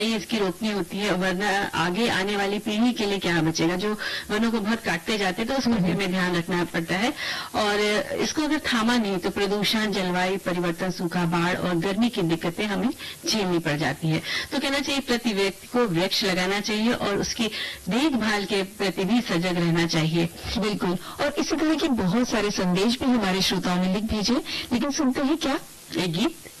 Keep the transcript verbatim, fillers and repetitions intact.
इसकी रोकनी होती है, वरना आगे आने वाली पीढ़ी के लिए क्या बचेगा। जो वनों को बहुत काटते जाते तो उसको भी हमें ध्यान रखना पड़ता है। और इसको अगर थामा नहीं तो प्रदूषण, जलवायु परिवर्तन, सूखा, बाढ़ और गर्मी की दिक्कतें हमें झेलनी पड़ जाती है। तो कहना चाहिए प्रति व्यक्ति को वृक्ष लगाना चाहिए और उसकी देखभाल के प्रति भी सजग रहना चाहिए। बिल्कुल। और इसी तरह के बहुत सारे संदेश भी हमारे श्रोताओं ने लिख भेजे, लेकिन सुनते हैं क्या एक गीत।